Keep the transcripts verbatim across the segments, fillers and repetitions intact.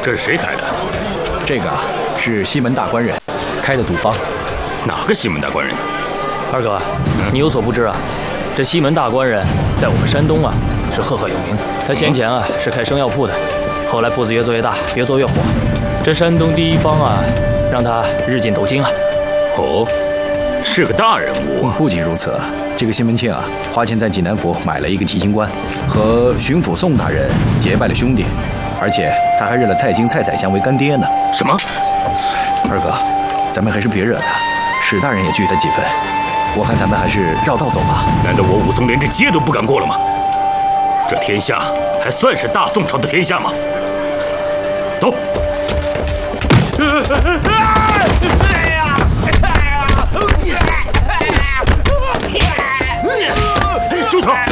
这是谁开的？ 这个啊，是西门大官人开的赌坊。 哪个西门大官人？ 二哥，嗯、你有所不知啊，这西门大官人在我们山东啊是赫赫有名。他先前啊是开生药铺的，后来铺子越做越大，越做越火。这山东第一方啊，让他日进斗金啊。 哦，是个大人物啊。 不仅如此，这个西门庆啊，花钱在济南府买了一个提刑官，和巡抚宋大人结拜了兄弟，而且他还认了蔡京蔡宰相为干爹呢。 什么？ 二哥，咱们还是别惹他。史大人也惧他几分，我看咱们还是绕道走吧。 难道我武松连这街都不敢过了吗？这天下还算是大宋朝的天下吗？走！住手！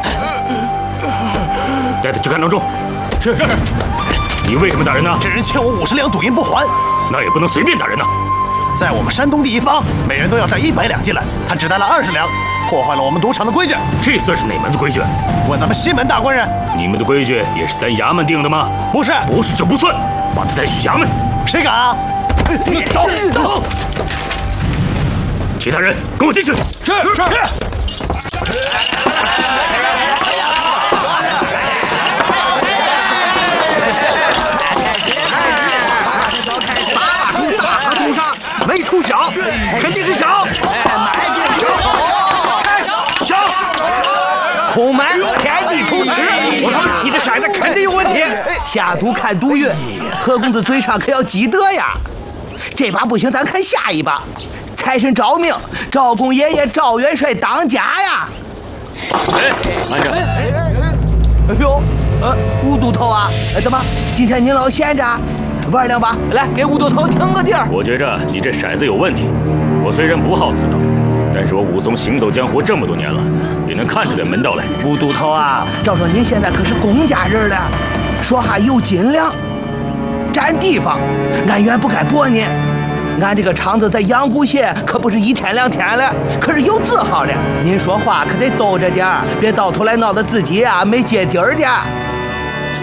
带他去看郎中。是是。你为什么打人呢？ 这人欠我五十两赌银不还， 那也不能随便打人呐。 在我们山东第一方，每人都要带一百两进来，他只带了二十两，破坏了我们赌场的规矩。 这算是哪门子规矩？ 问咱们西门大官人， 你们的规矩也是咱衙门定的吗？ 不是， 不是就不算，把他带去衙门。 谁敢啊？ 走走！其他人跟我进去。 是是。 没出小，肯定是小。小， 空门天地出池。 我说你这骰子肯定有问题。 下赌看赌运，何公子嘴上可要积德呀。这把不行，咱看下一把。财神赵命，赵公爷爷赵元帅当家呀。 哎，慢着。 哎呦，呃，吴都头啊，怎么今天您老闲着？玩两把，来给吴都头听个地儿。 我觉着你这骰子有问题。我虽然不好此道，但是我武松行走江湖这么多年了，也能看出点门道来。 吴都头啊，照说您现在可是公家人了，说话有斤两，占地方，俺原不该驳您。俺这个厂子在阳谷县可不是一天两天了，可是有字号了。您说话可得兜着点儿，别到头来闹得自己啊没接底儿的。